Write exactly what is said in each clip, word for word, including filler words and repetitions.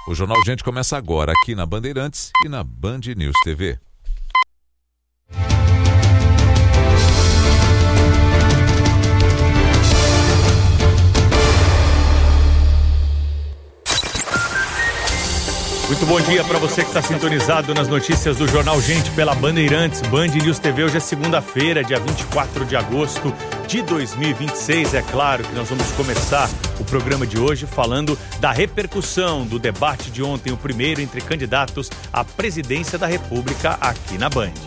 O Jornal Gente começa agora aqui na Bandeirantes e na Band News T V. Muito bom dia para você que está sintonizado nas notícias do Jornal Gente pela Bandeirantes, Band News T V. Hoje é segunda-feira, dia vinte e quatro de agosto de dois mil e vinte e seis. É claro que nós vamos começar o programa de hoje falando da repercussão do debate de ontem, o primeiro entre candidatos à presidência da República aqui na Band.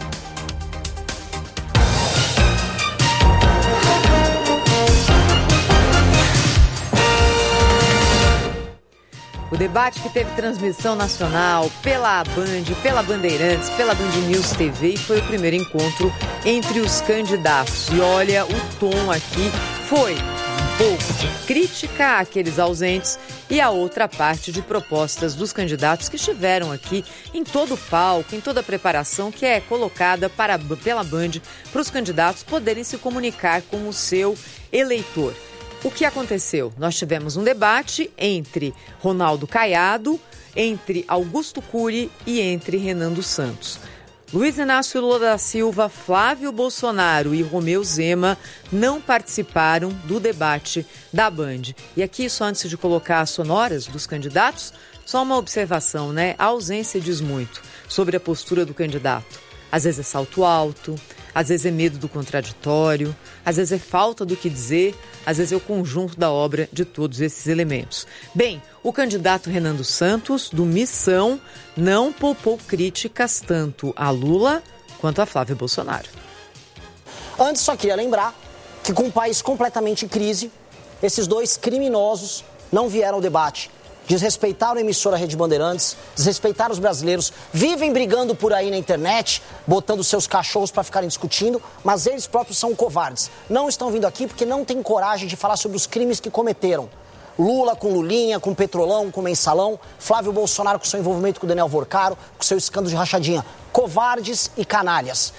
O debate que teve transmissão nacional pela Band, pela Bandeirantes, pela Band News T V, foi o primeiro encontro entre os candidatos. E olha, o tom aqui foi um pouco de crítica àqueles ausentes e a outra parte de propostas dos candidatos que estiveram aqui em todo o palco, em toda a preparação que é colocada para, pela Band para os candidatos poderem se comunicar com o seu eleitor. O que aconteceu? Nós tivemos um debate entre Ronaldo Caiado, entre Augusto Cury e entre Renan dos Santos. Luiz Inácio Lula da Silva, Flávio Bolsonaro e Romeu Zema não participaram do debate da Band. E aqui, só antes de colocar as sonoras dos candidatos, só uma observação, né? A ausência diz muito sobre a postura do candidato. Às vezes é salto alto, às vezes é medo do contraditório, às vezes é falta do que dizer, às vezes é o conjunto da obra de todos esses elementos. Bem, o candidato Renan dos Santos, do Missão, não poupou críticas tanto a Lula quanto a Flávio Bolsonaro. Antes, só queria lembrar que com um país completamente em crise, esses dois criminosos não vieram ao debate. Desrespeitaram a emissora Rede Bandeirantes, desrespeitaram os brasileiros, vivem brigando por aí na internet, botando seus cachorros para ficarem discutindo, mas eles próprios são covardes. Não estão vindo aqui porque não têm coragem de falar sobre os crimes que cometeram. Lula com Lulinha, com Petrolão, com Mensalão, Flávio Bolsonaro com seu envolvimento com o Daniel Vorcaro, com seu escândalo de rachadinha. Covardes e canalhas.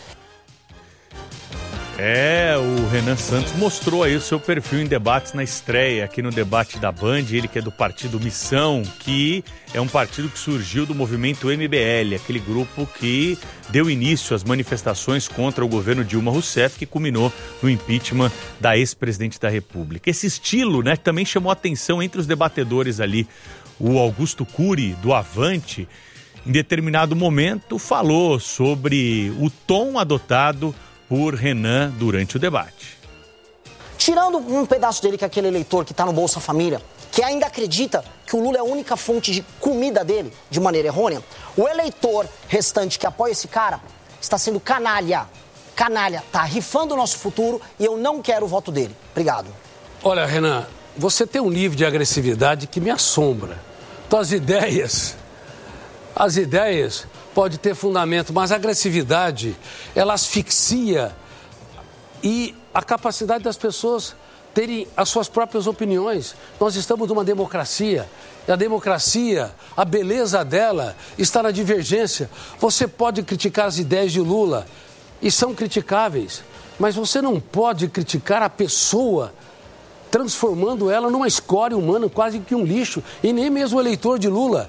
É, o Renan Santos mostrou aí o seu perfil em debates na estreia, aqui no debate da Band, ele que é do partido Missão, que é um partido que surgiu do movimento M B L, aquele grupo que deu início às manifestações contra o governo Dilma Rousseff, que culminou no impeachment da ex-presidente da República. Esse estilo, né, também chamou atenção entre os debatedores ali. O Augusto Cury, do Avante, em determinado momento falou sobre o tom adotado por Renan durante o debate. Tirando um pedaço dele, que é aquele eleitor que está no Bolsa Família, que ainda acredita que o Lula é a única fonte de comida dele, de maneira errônea, o eleitor restante que apoia esse cara está sendo canalha. Canalha, está rifando o nosso futuro e eu não quero o voto dele. Obrigado. Olha, Renan, você tem um nível de agressividade que me assombra. Tuas ideias, as ideias... pode ter fundamento, mas a agressividade, ela asfixia e a capacidade das pessoas terem as suas próprias opiniões. Nós estamos numa democracia e a democracia, a beleza dela está na divergência. Você pode criticar as ideias de Lula e são criticáveis, mas você não pode criticar a pessoa transformando ela numa escória humana, quase que um lixo, e nem mesmo o eleitor de Lula.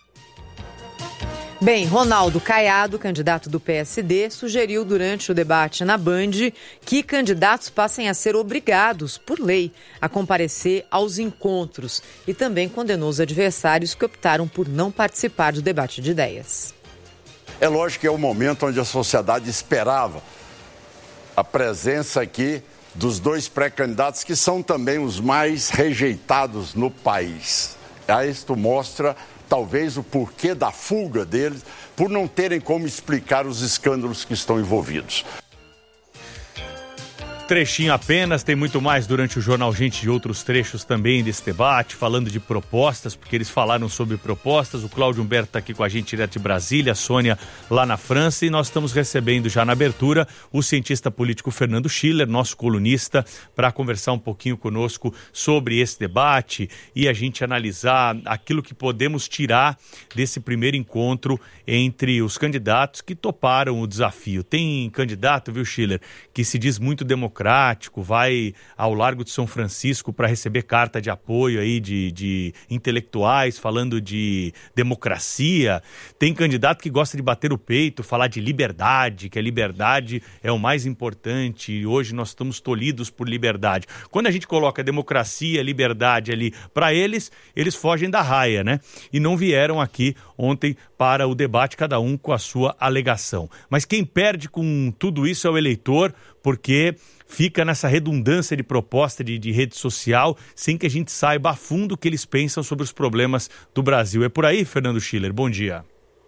Bem, Ronaldo Caiado, candidato do P S D, sugeriu durante o debate na Band que candidatos passem a ser obrigados, por lei, a comparecer aos encontros e também condenou os adversários que optaram por não participar do debate de ideias. É lógico que é o momento onde a sociedade esperava a presença aqui dos dois pré-candidatos que são também os mais rejeitados no país. Isto mostra talvez o porquê da fuga deles, por não terem como explicar os escândalos que estão envolvidos. Trechinho apenas, tem muito mais durante o Jornal Gente de outros trechos também desse debate, falando de propostas, porque eles falaram sobre propostas. O Cláudio Humberto está aqui com a gente direto de Brasília, a Sônia lá na França, e nós estamos recebendo já na abertura o cientista político Fernando Schiller, nosso colunista, para conversar um pouquinho conosco sobre esse debate e a gente analisar aquilo que podemos tirar desse primeiro encontro entre os candidatos que toparam o desafio. Tem candidato, viu, Schiller, que se diz muito democrático, democrático, vai ao Largo de São Francisco para receber carta de apoio aí de, de intelectuais falando de democracia. Tem candidato que gosta de bater o peito, falar de liberdade, que a liberdade é o mais importante e hoje nós estamos tolhidos por liberdade. Quando a gente coloca democracia, liberdade ali para eles, eles fogem da raia, né? E não vieram aqui ontem para o debate, cada um com a sua alegação. Mas quem perde com tudo isso é o eleitor, porque fica nessa redundância de proposta de, de rede social, sem que a gente saiba a fundo o que eles pensam sobre os problemas do Brasil. É por aí, Fernando Schiller? Bom dia.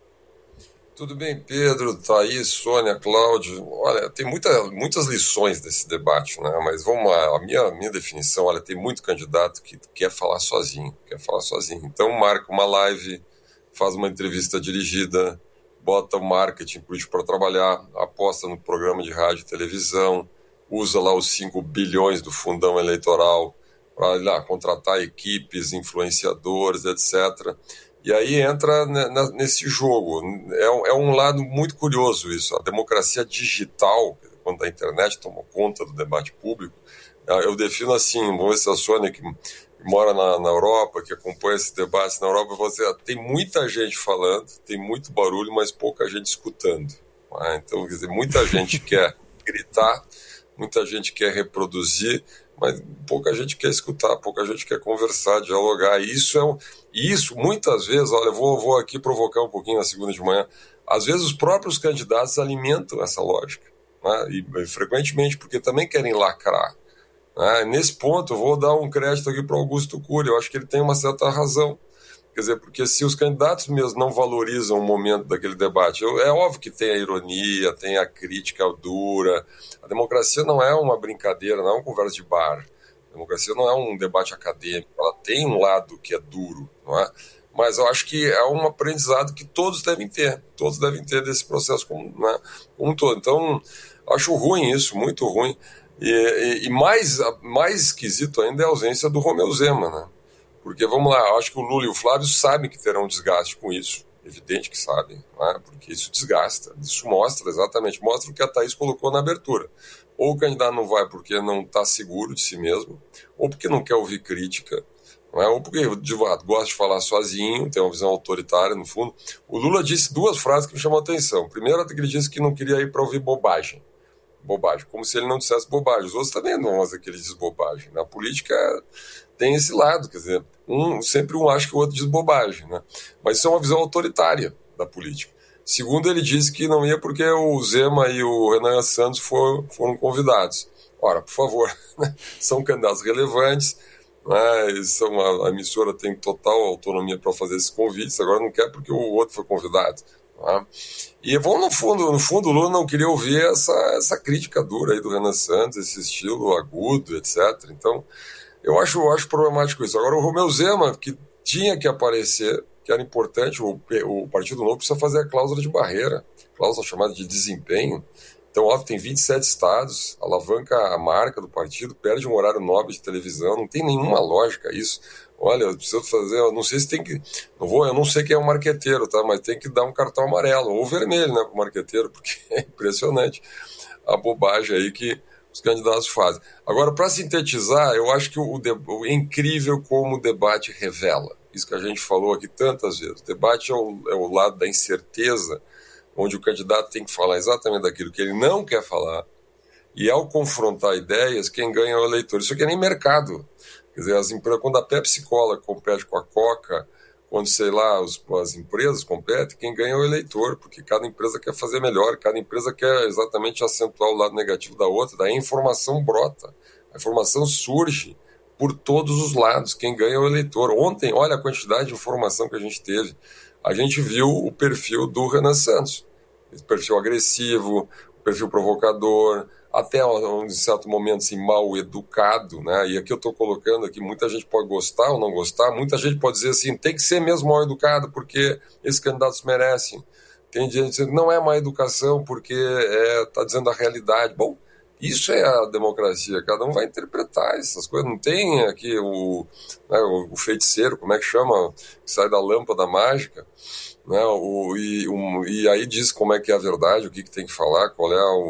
Tudo bem, Pedro, Thaís, Sônia, Cláudio. Olha, tem muita, muitas lições desse debate, né? Mas vamos lá, a minha, a minha definição, olha, tem muito candidato que quer falar sozinho, quer falar sozinho. Então marca uma live, faz uma entrevista dirigida, bota o marketing político para trabalhar, aposta no programa de rádio e televisão, usa lá os cinco bilhões do fundão eleitoral para contratar equipes, influenciadores, etcétera. E aí entra nesse jogo. É um lado muito curioso isso. A democracia digital, quando a internet tomou conta do debate público, eu defino assim, vamos ver se a Sônia, que mora na, na Europa, que acompanha esse debate na Europa, você tem muita gente falando, tem muito barulho, mas pouca gente escutando. Né? Então, quer dizer, muita gente quer gritar, muita gente quer reproduzir, mas pouca gente quer escutar, pouca gente quer conversar, dialogar. E isso é um, isso muitas vezes, olha, eu vou, vou aqui provocar um pouquinho na segunda de manhã, às vezes os próprios candidatos alimentam essa lógica, né? e, e frequentemente, porque também querem lacrar. Né? Nesse ponto, eu vou dar um crédito aqui para o Augusto Cury, eu acho que ele tem uma certa razão. Quer dizer, porque se os candidatos mesmo não valorizam o momento daquele debate, é óbvio que tem a ironia, tem a crítica dura. A democracia não é uma brincadeira, não é uma conversa de bar. A democracia não é um debate acadêmico, ela tem um lado que é duro, não é? Mas eu acho que é um aprendizado que todos devem ter, todos devem ter desse processo como, né, como um todo. Então, acho ruim isso, muito ruim. E, e, e mais, mais esquisito ainda é a ausência do Romeu Zema, né? Porque, vamos lá, acho que o Lula e o Flávio sabem que terão desgaste com isso. Evidente que sabem, né? Porque isso desgasta. Isso mostra, exatamente, mostra o que a Thaís colocou na abertura. Ou o candidato não vai porque não está seguro de si mesmo, ou porque não quer ouvir crítica, não é? Ou porque de fato, gosta de falar sozinho, tem uma visão autoritária no fundo. O Lula disse duas frases que me chamam a atenção. Primeiro, ele disse que não queria ir para ouvir bobagem. Bobagem, como se ele não dissesse bobagem. Os outros também não vão dizer que ele diz bobagem. Na política tem esse lado, quer dizer, um, sempre um acha que o outro diz bobagem, né? Mas isso é uma visão autoritária da política. Segundo, ele disse que não ia porque o Zema e o Renan Santos foram, foram convidados. Ora, por favor, né? São candidatos relevantes, né? São, a, a emissora tem total autonomia para fazer esses convites, agora não quer porque o outro foi convidado. Né? E vão no fundo, no fundo o Lula não queria ouvir essa, essa crítica dura aí do Renan Santos, esse estilo agudo, etcétera. Então, eu acho, eu acho problemático isso. Agora, o Romeu Zema, que tinha que aparecer, que era importante, o, o Partido Novo precisa fazer a cláusula de barreira, cláusula chamada de desempenho. Então, óbvio, tem vinte e sete estados, alavanca a marca do partido, perde um horário nobre de televisão, não tem nenhuma lógica isso. Olha, eu preciso fazer, eu não sei se tem que, não vou, eu não sei quem é um marqueteiro, tá? Mas tem que dar um cartão amarelo, ou vermelho, né, pro marqueteiro, porque é impressionante a bobagem aí que os candidatos fazem. Agora, para sintetizar, eu acho que o, o, é incrível como o debate revela. Isso que a gente falou aqui tantas vezes. O debate é o, é o lado da incerteza, onde o candidato tem que falar exatamente daquilo que ele não quer falar, e ao confrontar ideias, quem ganha é o eleitor. Isso aqui é nem mercado. Quer dizer, as empresas, quando a Pepsi Cola compete com a Coca, quando, sei lá, os, as empresas competem, quem ganha é o eleitor, porque cada empresa quer fazer melhor, cada empresa quer exatamente acentuar o lado negativo da outra, daí a informação brota, a informação surge por todos os lados, quem ganha é o eleitor. Ontem, olha a quantidade de informação que a gente teve. A gente viu o perfil do Renan Santos, esse perfil agressivo, o perfil provocador, até um certo momento assim, mal educado, né? E aqui eu estou colocando aqui, muita gente pode gostar ou não gostar, muita gente pode dizer assim, tem que ser mesmo mal educado porque esses candidatos merecem. Tem gente dizendo, não é má educação porque está é, dizendo a realidade. Bom, isso é a democracia, cada um vai interpretar essas coisas, não tem aqui o, né, o feiticeiro, como é que chama, que sai da lâmpada mágica, né? O, e, um, e aí diz como é que é a verdade, o que, que tem que falar, qual é o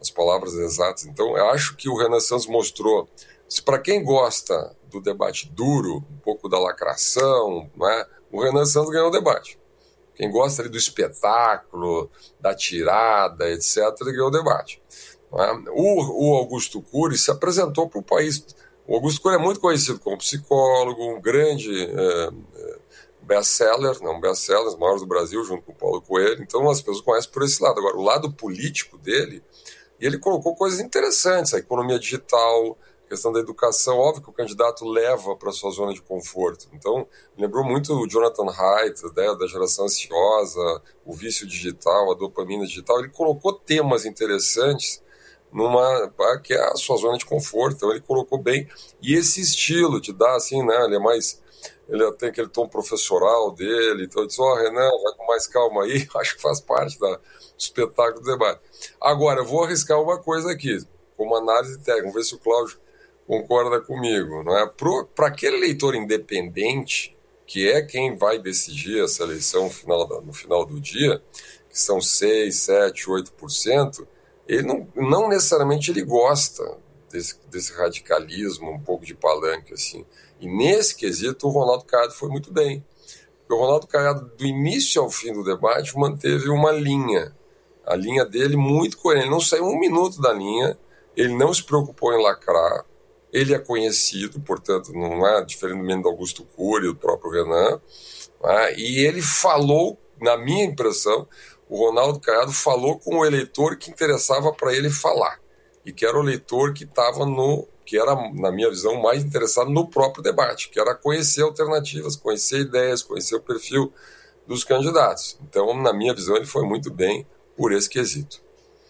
as palavras exatas. Então, eu acho que o Renan Santos mostrou, para quem gosta do debate duro, um pouco da lacração, né, o Renan Santos ganhou o debate. Quem gosta ali do espetáculo, da tirada, etcétera, ele ganhou o debate. Né? O, o Augusto Cury se apresentou para o país. O Augusto Cury é muito conhecido como psicólogo, um grande é, é, best-seller, não, um best-seller, os maiores do Brasil, junto com o Paulo Coelho. Então as pessoas conhecem por esse lado. Agora, o lado político dele, ele colocou coisas interessantes, a economia digital, a questão da educação. Óbvio que o candidato leva para a sua zona de conforto. Então, lembrou muito o Jonathan Haidt, né, da geração ansiosa, o vício digital, a dopamina digital. Ele colocou temas interessantes numa, que é a sua zona de conforto. Então, ele colocou bem. E esse estilo de dar, assim, né, ele é mais... Ele tem aquele tom professoral dele. Então, eu disse, ó, oh, Renan, vai com mais calma aí. Acho que faz parte da, do espetáculo do debate. Agora, eu vou arriscar uma coisa aqui, como análise técnica. Vamos ver se o Cláudio concorda comigo, não é? Para aquele eleitor independente, que é quem vai decidir essa eleição final da, no final do dia, que são seis, sete, oito por cento, ele não, não necessariamente ele gosta desse, desse radicalismo, um pouco de palanque, assim. E nesse quesito, o Ronaldo Caiado foi muito bem. Porque o Ronaldo Caiado, do início ao fim do debate, manteve uma linha. A linha dele muito coerente. Ele não saiu um minuto da linha, ele não se preocupou em lacrar. Ele é conhecido, portanto, não é diferentemente do Augusto Cury, do próprio Renan. Né? E ele falou, na minha impressão, o Ronaldo Caiado falou com o eleitor que interessava para ele falar. E que era o eleitor que estava no... que era, na minha visão, mais interessado no próprio debate, que era conhecer alternativas, conhecer ideias, conhecer o perfil dos candidatos. Então, na minha visão, ele foi muito bem por esse quesito.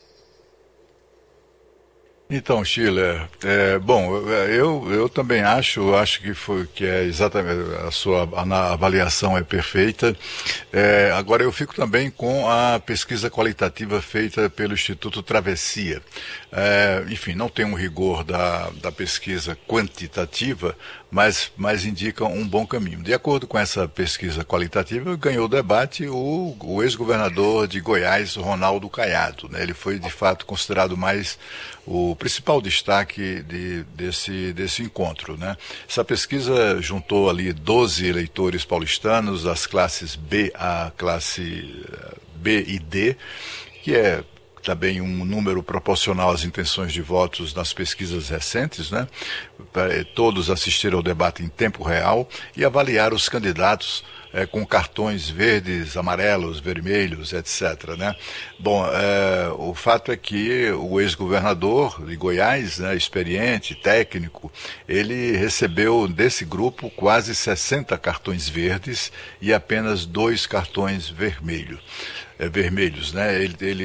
Então, Schiller, é, bom, eu, eu também acho, acho que, foi, que é exatamente, a sua avaliação é perfeita. É, agora, eu fico também com a pesquisa qualitativa feita pelo Instituto Travessia. É, enfim, não tem um rigor da, da pesquisa quantitativa, mas, mas indica um bom caminho. De acordo com essa pesquisa qualitativa, ganhou o debate o, o ex-governador de Goiás, Ronaldo Caiado. Né? Ele foi, de fato, considerado mais o principal destaque de, desse, desse encontro. Né? Essa pesquisa juntou ali doze eleitores paulistanos, das classes B a classe B e D, que é também um número proporcional às intenções de votos nas pesquisas recentes, né? Todos assistiram ao debate em tempo real e avaliaram os candidatos é, com cartões verdes, amarelos, vermelhos, etcétera. Né? Bom, é, o fato é que o ex-governador de Goiás, né, experiente, técnico, ele recebeu desse grupo quase sessenta cartões verdes e apenas dois cartões vermelhos. É, vermelhos, né? Ele, ele